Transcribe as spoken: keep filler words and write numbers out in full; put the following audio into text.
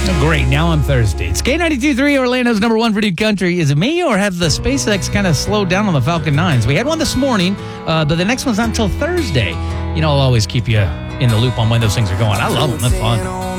Great, now I'm thirsty. It's K ninety-two point three, Orlando's number one for new country. Is it me, or have the SpaceX kind of slowed down on the Falcon nines? We had one this morning, uh, but the next one's not until Thursday. You know, I'll always keep you in the loop on when those things are going. I love them. They're fun.